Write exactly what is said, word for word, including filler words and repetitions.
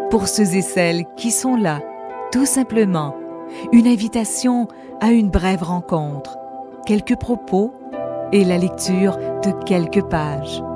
pour ceux et celles qui sont là, tout simplement. Une invitation à une brève rencontre, quelques propos et la lecture de quelques pages.